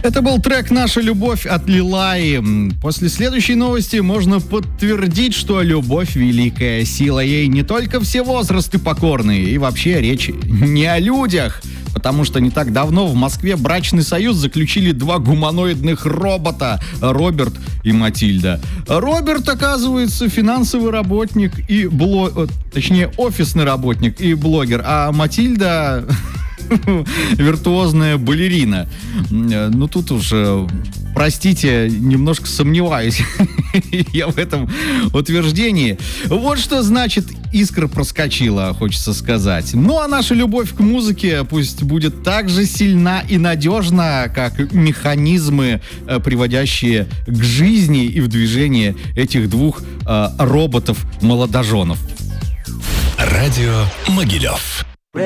Это был трек «Наша любовь» от Лилаи. После следующей новости можно подтвердить, что любовь — великая сила. Ей не только все возрасты покорны, и вообще речь не о людях. Потому что не так давно в Москве брачный союз заключили два гуманоидных робота — Роберт и Матильда. Роберт, оказывается, финансовый работник и офисный работник и блогер, а Матильда виртуозная балерина. Ну, тут уж, простите, немножко сомневаюсь я в этом утверждении. Вот что значит искра проскочила, хочется сказать. Ну, а наша любовь к музыке пусть будет так же сильна и надежна, как механизмы, приводящие к жизни и в движение этих двух роботов-молодоженов. Радио Могилев.